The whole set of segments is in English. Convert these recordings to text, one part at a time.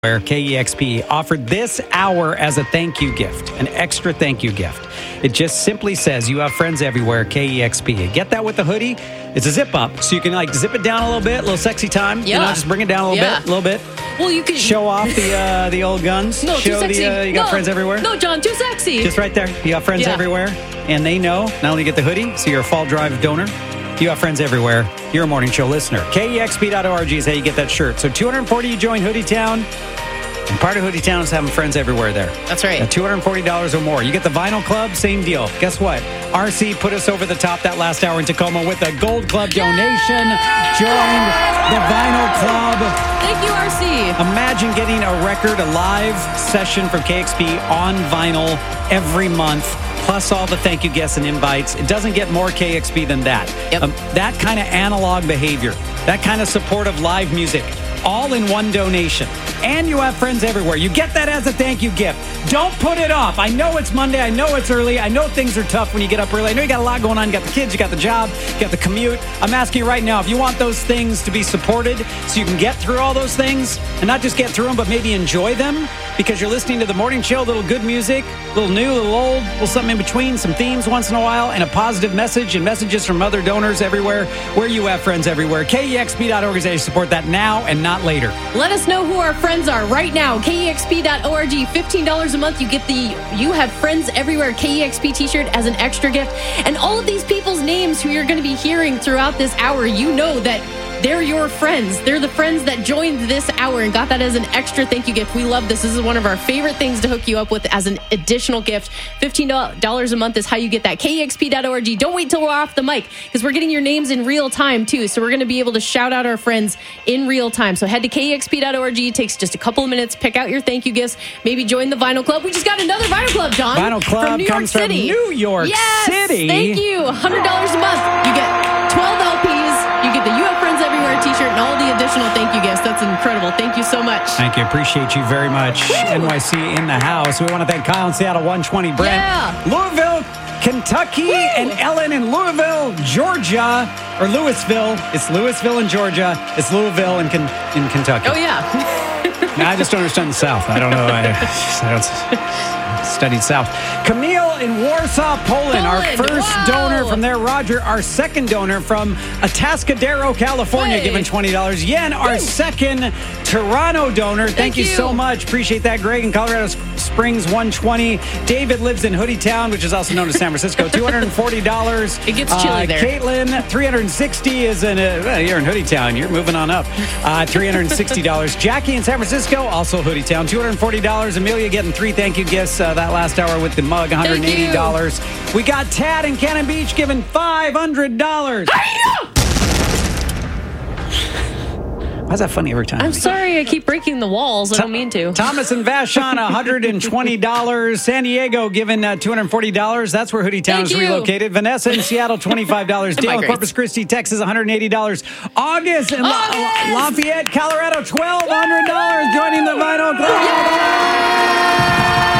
where KEXP offered this hour as a thank you gift, an extra thank you gift. It just simply says you have friends everywhere, KEXP. Get that with the hoodie. It's a zip up, so you can like zip it down a little bit, a little sexy time. Yeah. Just bring it down a little bit. Well, you can show off the old guns. No, show too sexy. You got friends everywhere. No, John, too sexy. Just right there. You got friends everywhere, and they know not only get the hoodie, so you're a Fall Drive donor. You have friends everywhere. You're a morning show listener. KEXP.org is how you get that shirt. So 240 you join Hoodie Town. And part of Hoodie Town is having friends everywhere there. That's right. $240 or more. You get the Vinyl Club, same deal. Guess what? RC put us over the top that last hour in Tacoma with a Gold Club donation. Joined the Vinyl Club. Thank you, RC. Imagine getting a record, a live session from KXP on vinyl every month, plus all the thank you guests and invites. It doesn't get more KXP than that. Yep. That kind of analog behavior, that kind of support of live music, all in one donation. And you have friends everywhere. You get that as a thank you gift. Don't put it off. I know it's Monday. I know it's early. I know things are tough when you get up early. I know you got a lot going on. You got the kids. You got the job. You got the commute. I'm asking you right now, if you want those things to be supported so you can get through all those things and not just get through them, but maybe enjoy them because you're listening to the morning show, a little good music, a little new, a little old, a little something in between, some themes once in a while, and a positive message and messages from other donors everywhere where you have friends everywhere. KEXP.org is how you support that now and not later. Let us know who our friends are right now. KEXP.org, $15 a month. You get the You Have Friends Everywhere KEXP t-shirt as an extra gift. And all of these people's names who you're going to be hearing throughout this hour, you know that they're your friends. They're the friends that joined this hour and got that as an extra thank you gift. We love this. This is one of our favorite things to hook you up with as an additional gift. $15 a month is how you get that. KEXP.org. Don't wait till we're off the mic because we're getting your names in real time too. So we're going to be able to shout out our friends in real time. So head to KEXP.org. It takes just a couple of minutes. Pick out your thank you gifts. Maybe join the Vinyl Club. We just got another Vinyl Club, John. Vinyl Club from New York comes City. from New York City. Thank you. $100 a month. You get 12 LPs. You get the You Have Friends Everywhere t-shirt and all the additional thank you gifts. That's incredible. Thank you so much. Thank you. Appreciate you very much. Woo! NYC in the house. We want to thank Kyle in Seattle 120, Brent. Yeah. Louisville, Kentucky, Woo! and Ellen in Louisville, Georgia, or Louisville. It's Louisville in Georgia. It's Louisville in Kentucky. Oh, yeah. No, I just don't understand the South. I don't know. I don't studied South. Camille in Warsaw, Poland. Our first donor from there. Roger, our second donor from Atascadero, California, giving $20. Yen, our second Toronto donor. Thank you so much. Appreciate that. Greg in Colorado Springs, 120. David lives in Hoodie Town, which is also known as San Francisco, $240. It gets chilly there. Caitlin, $360 is in you're in Hoodie Town. You're moving on up. $360. Jackie in San Francisco, also Hoodie Town, $240. Amelia getting 3 thank you gifts that last hour with the mug, $180. We got Tad in Cannon Beach giving $500. Why's that funny every time? I'm sorry I keep breaking the walls. I don't mean to. Thomas and Vashon, $120. San Diego giving $240. That's where Hoodie Town is relocated. Vanessa in Seattle, $25. Dale in Corpus Christi, Texas, $180. August in Lafayette, Colorado, $1,200. Joining the Vinyl Club.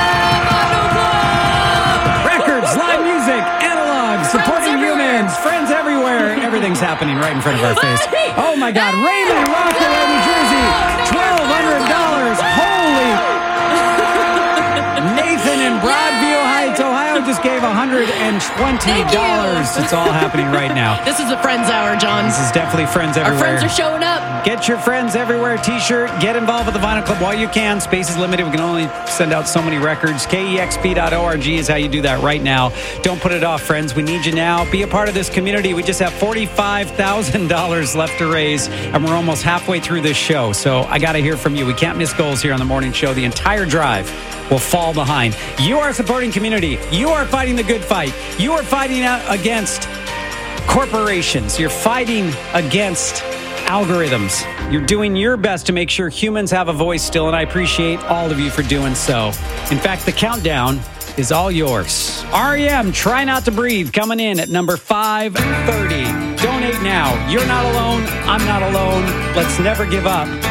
Records, live music, analog, supporting humans, friends everywhere. Everything's happening right in front of our face. Oh my God, Raymond, Rockaway, New Jersey, $1,200. Holy. Nathan in Broadview Heights, Ohio, just gave $120. It's all happening right now. This is the Friends Hour, John. This is definitely Friends Everywhere. Our friends are showing up. Get your Friends Everywhere t-shirt. Get involved with the Vinyl Club while you can. Space is limited. We can only send out so many records. KEXP.org is how you do that right now. Don't put it off, friends. We need you now. Be a part of this community. We just have $45,000 left to raise, and we're almost halfway through this show. So I got to hear from you. We can't miss goals here on the morning show. The entire drive will fall behind. You are supporting community. You are fighting the good fight. You are fighting against corporations. You're fighting against algorithms. You're doing your best to make sure humans have a voice still, and I appreciate all of you for doing so. In fact, the countdown is all yours. REM, Try Not to Breathe, coming in at number 530. Donate now. You're not alone. I'm not alone. Let's never give up.